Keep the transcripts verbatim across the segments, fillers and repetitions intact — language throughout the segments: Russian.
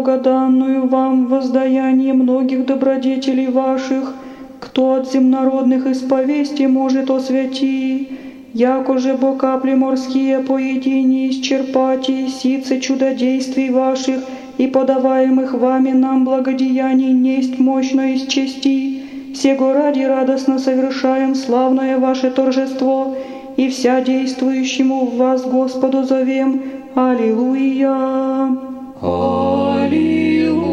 благоданную вам воздаяние многих добродетелей ваших, кто от земнородных исповести может освяти, яко же бо капли морские поедине исчерпать и сицы чудодействий ваших и подаваемых вами нам благодеяний несть мощно исчести, сего ради радостно совершаем славное ваше торжество, и вся действующему в вас Господу зовем. Аллилуйя! Аллилуйя!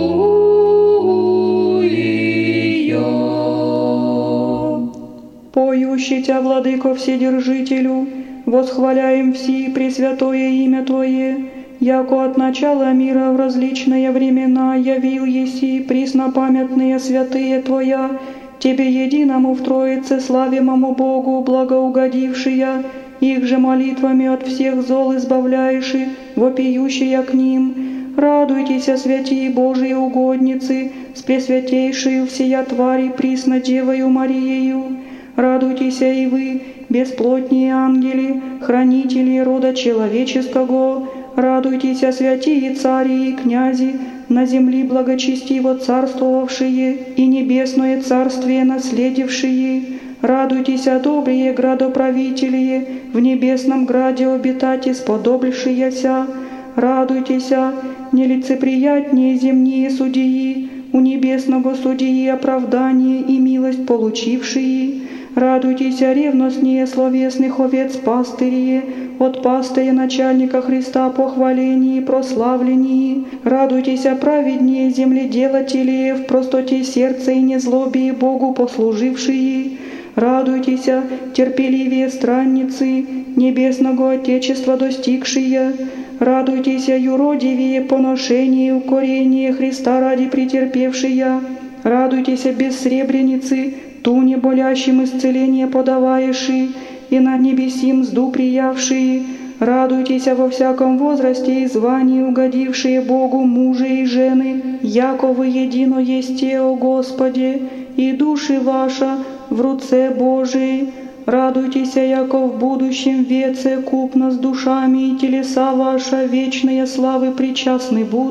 Поющий Тя, Владыко Вседержителю, восхваляем все пресвятое имя Твое, яко от начала мира в различные времена явил еси преснопамятные святые Твоя, Тебе единому в Троице славимому Богу благоугодившия, их же молитвами от всех зол избавляешь, вопиющая к ним. Радуйтесь, святии Божии угодницы, с пресвятейшею всея твари присно Девою Мариею. Радуйтесь и вы, бесплотние ангели, хранители рода человеческого. Радуйтесь, святые цари и князи, на земли благочестиво царствовавшие и небесное царствие наследившие. Радуйтесь, добрые градоправители, в небесном граде обитать исподобившиеся. Радуйтесь, нелицеприятнее земные судьи, у небесного судьи оправдание и милость получившие. Радуйтесь, ревностнее словесных овец пастырие, от пастыря начальника Христа похвалении и прославлении. Радуйтесь, праведнее земледелатели, в простоте сердца и незлобии Богу послужившие. Радуйтесь, терпеливее странницы, небесного Отечества достигшие. Радуйтесь, юродивее поношение и укорение Христа ради претерпевшие. Радуйтесь, бессребреницы, туне болящим исцеление подаваеши, и на небеси мзду приявшие. Радуйтесь во всяком возрасте и звании угодившие Богу мужи и жены, яко вы едино есте, о Господи, и души ваша в руце Божией. Радуйтесь, яко в будущем веце купно с душами и телеса ваша вечные славы причастны будут.